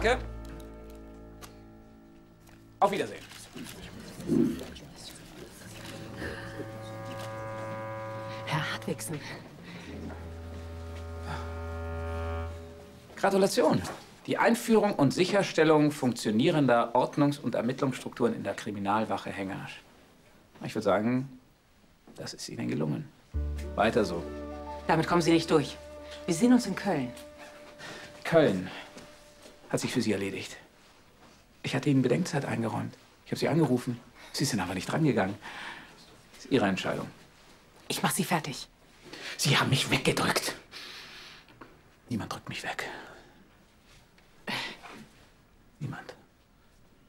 Danke. Auf Wiedersehen. Herr Hartwigsen. Gratulation. Die Einführung und Sicherstellung funktionierender Ordnungs- und Ermittlungsstrukturen in der Kriminalwache Hengersch. Ich würde sagen, das ist Ihnen gelungen. Weiter so. Damit kommen Sie nicht durch. Wir sehen uns in Köln. Köln hat sich für Sie erledigt. Ich hatte Ihnen Bedenkzeit eingeräumt. Ich habe Sie angerufen. Sie sind aber nicht drangegangen. Das ist Ihre Entscheidung. Ich mach Sie fertig. Sie haben mich weggedrückt. Niemand drückt mich weg. Niemand.